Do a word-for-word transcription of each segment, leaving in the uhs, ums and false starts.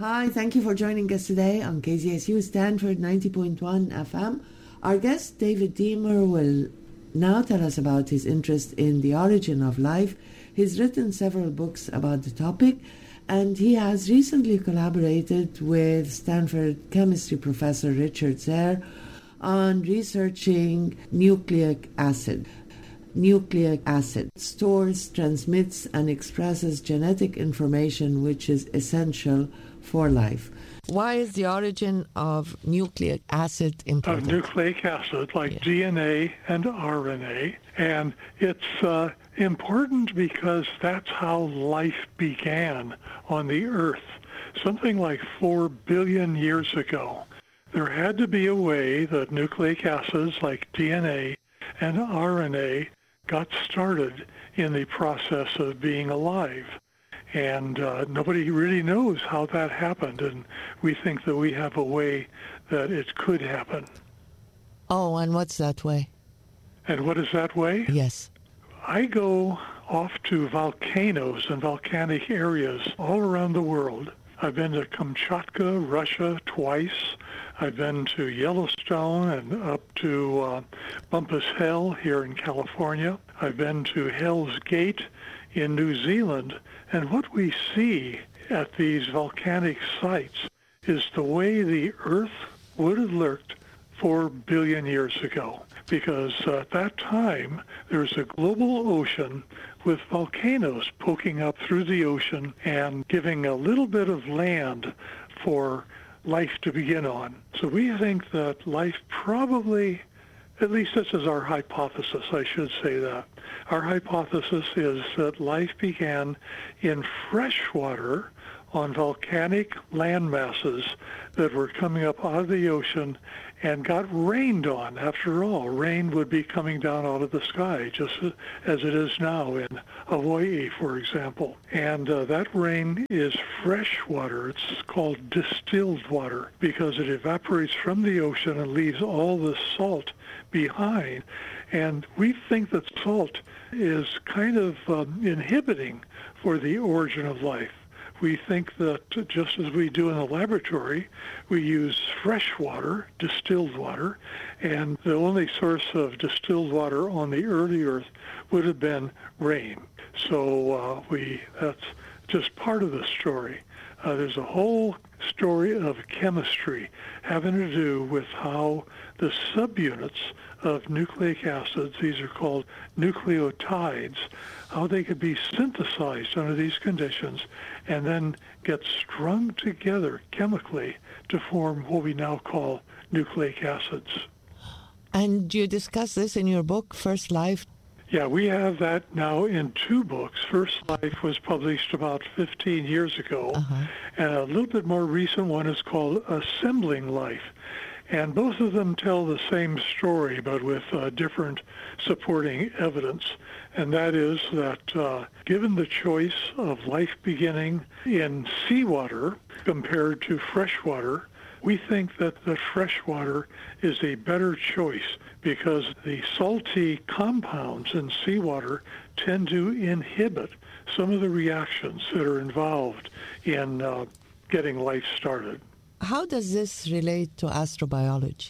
Hi, thank you for joining us today on K Z S U Stanford ninety point one F M. Our guest, David Deamer, will now tell us about his interest in the origin of life. He's written several books about the topic, and he has recently collaborated with Stanford chemistry professor Richard Zehr on researching nucleic acid. Nucleic acid stores, transmits, and expresses genetic information which is essential for life. Why is the origin of nucleic acid important? Of nucleic acid, like Yeah. D N A and R N A. And it's uh, important because that's how life began on the Earth. Something like four billion years ago. There had to be a way that nucleic acids like D N A and R N A got started in the process of being alive. And uh, nobody really knows how that happened, and we think that we have a way that it could happen. Oh, and what's that way? And what is that way? Yes. I go off to volcanoes and volcanic areas all around the world. I've been to Kamchatka, Russia, twice. I've been to Yellowstone and up to uh, Bumpus Hill here in California. I've been to Hell's Gate in New Zealand. And what we see at these volcanic sites is the way the Earth would have looked four billion years ago. Because uh, at that time, there's a global ocean with volcanoes poking up through the ocean and giving a little bit of land for life to begin on. So we think that life probably, at least this is our hypothesis, I should say that. Our hypothesis is that life began in fresh water on volcanic land masses that were coming up out of the ocean and got rained on. After all, rain would be coming down out of the sky, just as it is now in Hawaii, for example. And uh, that rain is fresh water. It's called distilled water because it evaporates from the ocean and leaves all the salt behind. And we think that salt is kind of um, inhibiting for the origin of life. We think that just as we do in the laboratory, we use fresh water, distilled water, and the only source of distilled water on the early Earth would have been rain. So uh, we that's just part of the story. Uh, there's a whole story of chemistry having to do with how the subunits of nucleic acids, these are called nucleotides, how they could be synthesized under these conditions and then get strung together chemically to form what we now call nucleic acids. And you discuss this in your book, First Life? Yeah, we have that now in two books. First Life was published about fifteen years ago, Uh-huh. and a little bit more recent one is called Assembling Life. And both of them tell the same story, but with uh, different supporting evidence. And that is that uh, given the choice of life beginning in seawater compared to freshwater, we think that the freshwater is a better choice because the salty compounds in seawater tend to inhibit some of the reactions that are involved in uh, getting life started. How does this relate to astrobiology?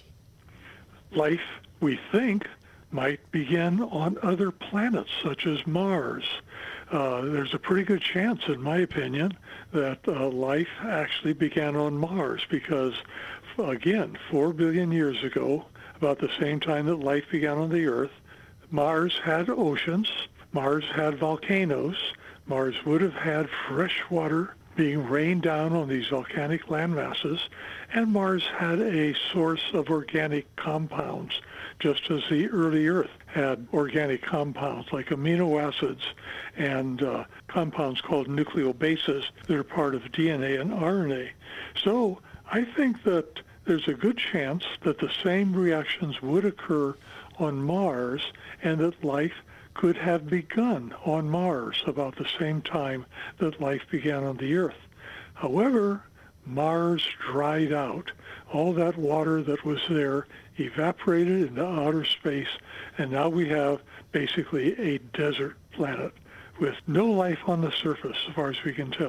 Life, we think, might begin on other planets such as Mars. Uh, there's a pretty good chance, in my opinion, that uh, life actually began on Mars because, again, four billion years ago, about the same time that life began on the Earth, Mars had oceans, Mars had volcanoes, Mars would have had fresh water being rained down on these volcanic land masses, and Mars had a source of organic compounds, just as the early Earth had organic compounds like amino acids and uh, compounds called nucleobases that are part of D N A and R N A. So I think that there's a good chance that the same reactions would occur on Mars and that life could have begun on Mars about the same time that life began on the Earth. However, Mars dried out. All that water that was there evaporated into outer space, and now we have basically a desert planet with no life on the surface, as far as we can tell.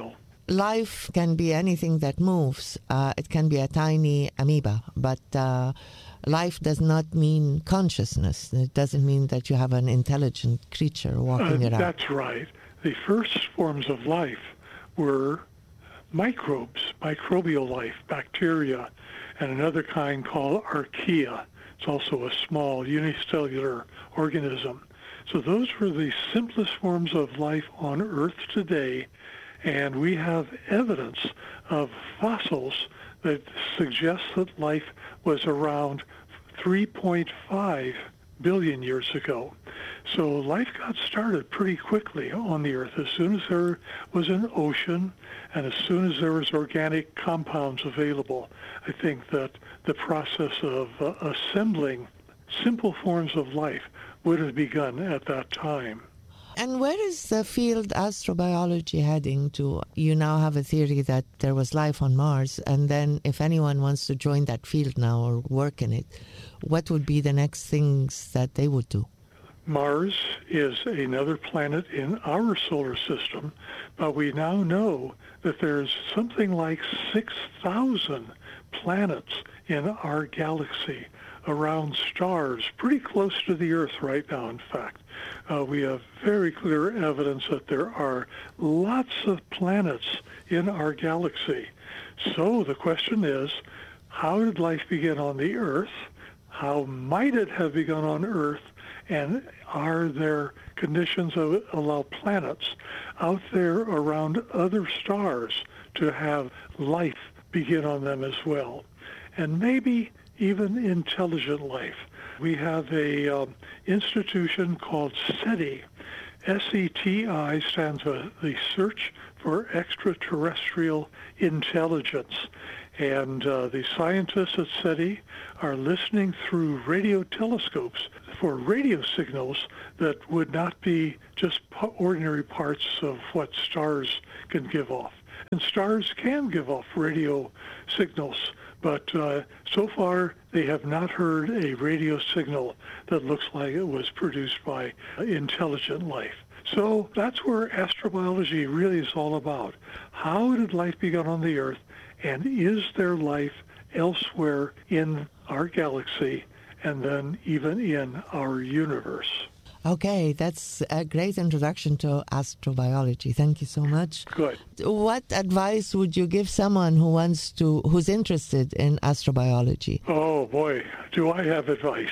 life can be anything that moves. Uh, it can be a tiny amoeba, but uh, life does not mean consciousness. It doesn't mean that you have an intelligent creature walking uh, around. That's right. The first forms of life were microbes, microbial life, bacteria, and another kind called archaea. It's also a small unicellular organism. So those were the simplest forms of life on Earth today, and we have evidence of fossils that suggest that life was around three point five billion years ago. So life got started pretty quickly on the Earth. As soon as there was an ocean and as soon as there was organic compounds available, I think that the process of uh, assembling simple forms of life would have begun at that time. And where is the field astrobiology heading to? You now have a theory that there was life on Mars, and then if anyone wants to join that field now or work in it, what would be the next things that they would do? Mars is another planet in our solar system, but we now know that there's something like six thousand planets in our galaxy around stars, pretty close to the Earth right now, in fact. Uh, we have very clear evidence that there are lots of planets in our galaxy. So the question is, how did life begin on the Earth? How might it have begun on Earth? And are there conditions that allow planets out there around other stars to have life begin on them as well? And maybe even intelligent life. We have a um, institution called SETI. S E T I stands for the Search for Extraterrestrial Intelligence. And uh, the scientists at SETI are listening through radio telescopes for radio signals that would not be just ordinary parts of what stars can give off. And stars can give off radio signals, but uh, so far they have not heard a radio signal that looks like it was produced by intelligent life. So that's where astrobiology really is all about. How did life begin on the Earth, and is there life elsewhere in our galaxy and then even in our universe? Okay, that's a great introduction to astrobiology. Thank you so much. Good. What advice would you give someone who wants to, who's interested in astrobiology? Oh boy, do I have advice.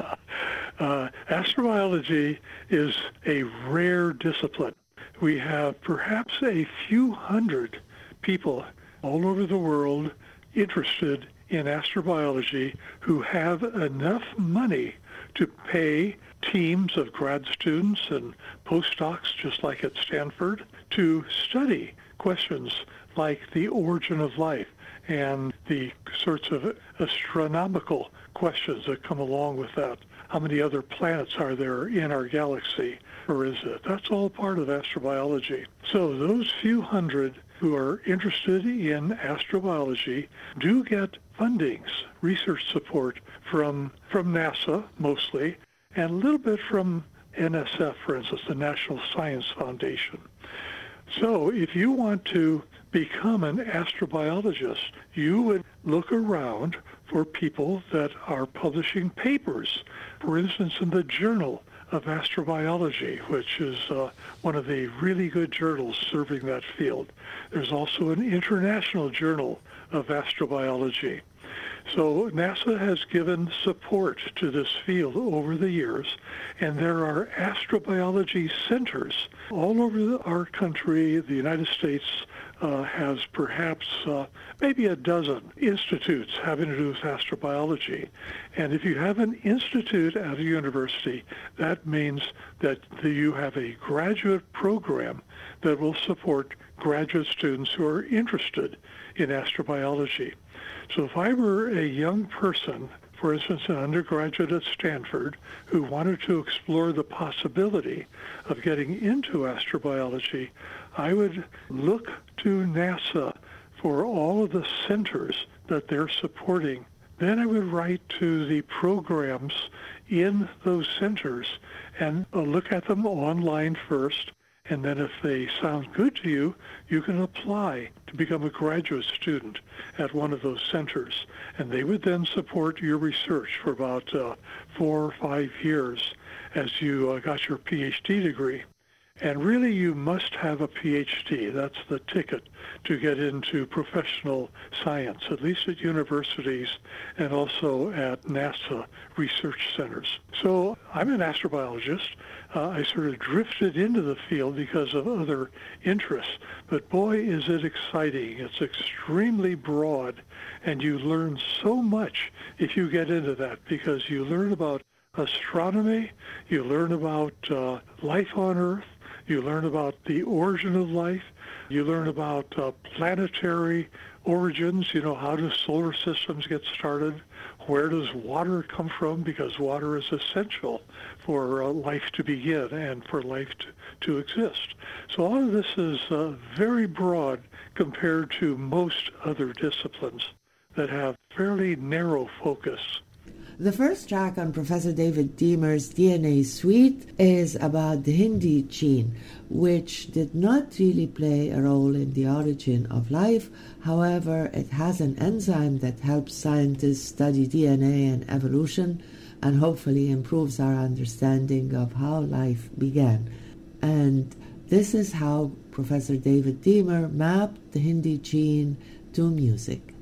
uh, astrobiology is a rare discipline. We have perhaps a few hundred people all over the world interested in astrobiology who have enough money to pay teams of grad students and postdocs, just like at Stanford, to study questions like the origin of life and the sorts of astronomical questions that come along with that. How many other planets are there in our galaxy, or is it? That's all part of astrobiology. So those few hundred who are interested in astrobiology do get fundings, research support from, from NASA mostly, and a little bit from N S F, for instance, the National Science Foundation. So if you want to become an astrobiologist, you would look around for people that are publishing papers, for instance, in the Journal of Astrobiology, which is uh, one of the really good journals serving that field. There's also an international journal of astrobiology. So NASA has given support to this field over the years, and there are astrobiology centers all over the, our country. The United States uh, has perhaps uh, maybe a dozen institutes having to do with astrobiology. And if you have an institute at a university, that means that you have a graduate program that will support graduate students who are interested in astrobiology. So if I were a young person, for instance, an undergraduate at Stanford, who wanted to explore the possibility of getting into astrobiology, I would look to NASA for all of the centers that they're supporting. Then I would write to the programs in those centers and look at them online first And then if they sound good to you, you can apply to become a graduate student at one of those centers. And they would then support your research for about uh, four or five years as you uh, got your PhD degree. And really, you must have a PhD. That's the ticket to get into professional science, at least at universities and also at NASA research centers. So I'm an astrobiologist. Uh, I sort of drifted into the field because of other interests. But boy, is it exciting. It's extremely broad, and you learn so much if you get into that, because you learn about astronomy, you learn about uh, life on Earth, you learn about the origin of life. You learn about uh, planetary origins. You know, how do solar systems get started? Where does water come from? Because water is essential for uh, life to begin and for life to, to exist. So all of this is uh, very broad compared to most other disciplines that have fairly narrow focus. The first track on Professor David Deamer's D N A Suite is about the Hindi gene, which did not really play a role in the origin of life. However, it has an enzyme that helps scientists study D N A and evolution, and hopefully improves our understanding of how life began. And this is how Professor David Deamer mapped the Hindi gene to music.